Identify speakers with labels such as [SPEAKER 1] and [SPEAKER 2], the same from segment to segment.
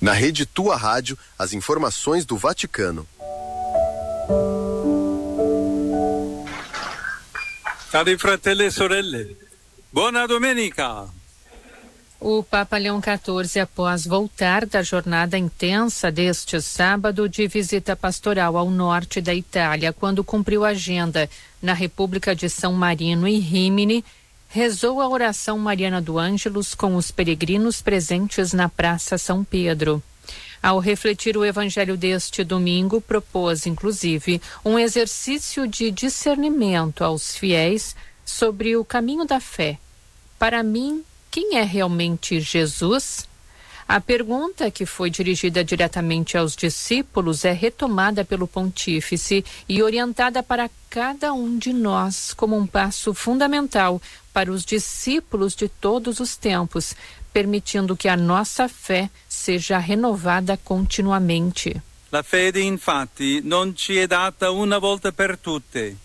[SPEAKER 1] Na Rede Tua Rádio, as informações do Vaticano.
[SPEAKER 2] Cari fratelli e sorelle, buona domenica!
[SPEAKER 3] O Papa Leão XIV, após voltar da jornada intensa deste sábado de visita pastoral ao norte da Itália, quando cumpriu a agenda na República de São Marino e Rímini, rezou a oração mariana do Ângelus com os peregrinos presentes na Praça São Pedro. Ao refletir o evangelho deste domingo, propôs, inclusive, um exercício de discernimento aos fiéis sobre o caminho da fé. Para mim, quem é realmente Jesus? A pergunta, que foi dirigida diretamente aos discípulos, é retomada pelo pontífice e orientada para cada um de nós como um passo fundamental para os discípulos de todos os tempos, permitindo que a nossa fé seja renovada continuamente.
[SPEAKER 2] La fede, infatti, non ci è data una volta per tutte.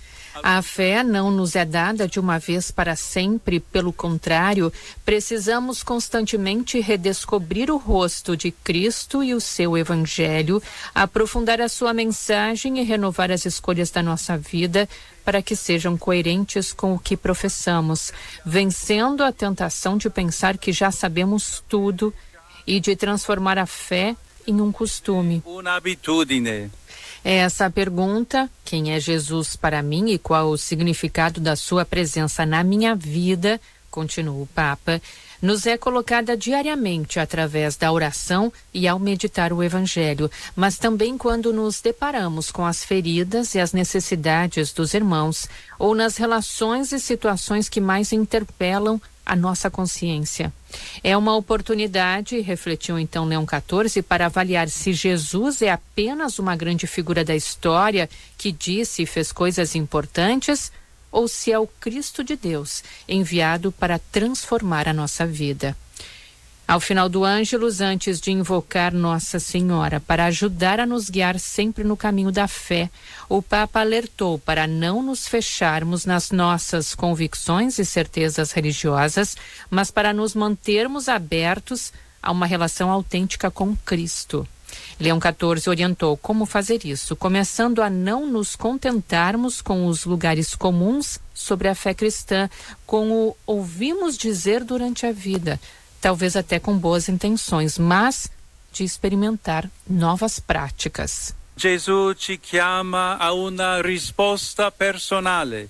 [SPEAKER 3] A fé não nos é dada de uma vez para sempre, pelo contrário, precisamos constantemente redescobrir o rosto de Cristo e o seu Evangelho, aprofundar a sua mensagem e renovar as escolhas da nossa vida para que sejam coerentes com o que professamos, vencendo a tentação de pensar que já sabemos tudo e de transformar a fé em um costume.
[SPEAKER 2] Una abitudine.
[SPEAKER 3] Essa pergunta, quem é Jesus para mim e qual o significado da sua presença na minha vida, continua o Papa, nos é colocada diariamente através da oração e ao meditar o Evangelho, mas também quando nos deparamos com as feridas e as necessidades dos irmãos, ou nas relações e situações que mais interpelam a nossa consciência. É uma oportunidade, refletiu então Leão XIV, para avaliar se Jesus é apenas uma grande figura da história que disse e fez coisas importantes, ou se é o Cristo de Deus, enviado para transformar a nossa vida. Ao final do Ângelus, antes de invocar Nossa Senhora para ajudar a nos guiar sempre no caminho da fé, o Papa alertou para não nos fecharmos nas nossas convicções e certezas religiosas, mas para nos mantermos abertos a uma relação autêntica com Cristo. Leão XIV orientou como fazer isso, começando a não nos contentarmos com os lugares comuns sobre a fé cristã, com o ouvimos dizer durante a vida, talvez até com boas intenções, mas de experimentar novas práticas.
[SPEAKER 2] Jesus ci chiama a una risposta personale.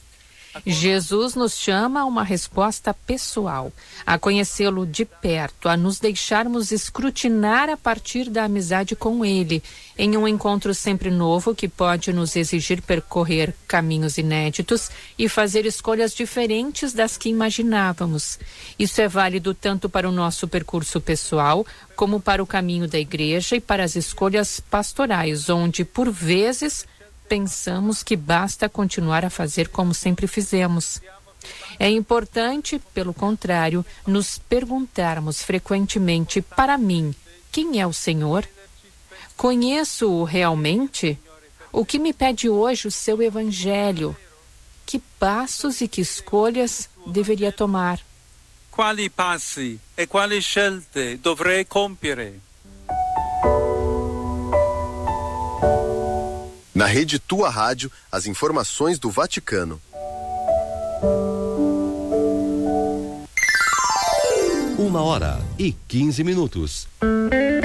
[SPEAKER 3] Jesus nos chama a uma resposta pessoal, a conhecê-lo de perto, a nos deixarmos escrutinar a partir da amizade com Ele, em um encontro sempre novo que pode nos exigir percorrer caminhos inéditos e fazer escolhas diferentes das que imaginávamos. Isso é válido tanto para o nosso percurso pessoal, como para o caminho da igreja e para as escolhas pastorais, onde, por vezes, pensamos que basta continuar a fazer como sempre fizemos. É importante, pelo contrário, nos perguntarmos frequentemente: para mim, quem é o Senhor? Conheço-o realmente? O que me pede hoje o seu Evangelho? Que passos e que escolhas deveria tomar?
[SPEAKER 2] Quali passi e quali scelte dovrei compiere?
[SPEAKER 1] Na Rede Tua Rádio, as informações do Vaticano.
[SPEAKER 4] 1h15.